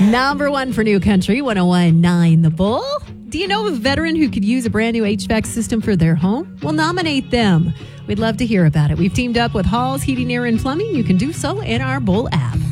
Number one for New Country, 101.9 The Bull. Do you know of a veteran who could use a brand new HVAC system for their home? We'll nominate them. We'd love to hear about it. We've teamed up with Hall's Heating, Air, and Plumbing. You can do so in our Bull app.